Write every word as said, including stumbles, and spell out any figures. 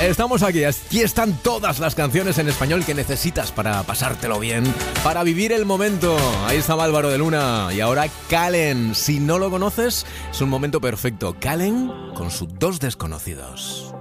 Estamos aquí, aquí están todas las canciones en español que necesitas para pasártelo bien, para vivir el momento. Ahí estaba Álvaro de Luna y ahora Calen. Si no lo conoces, es un momento perfecto. Calen con sus Dos desconocidos.